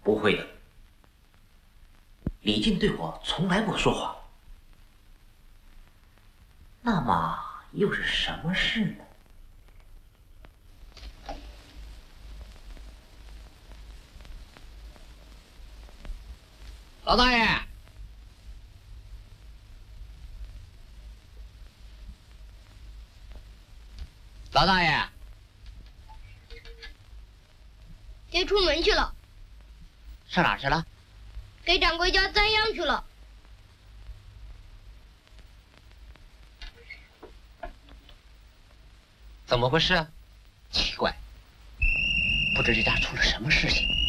不会的，李靖对我从来不说谎。那么又是什么事呢？ 老大爷，老大爷， 爹出门去了， 上哪儿去了？ 给掌柜家栽秧去了。 怎么回事啊？奇怪，不知这家出了什么事情。